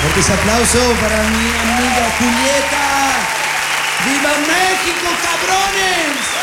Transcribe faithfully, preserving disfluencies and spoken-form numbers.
Fuertes aplausos para mi amiga Julieta. ¡Viva México, cabrones!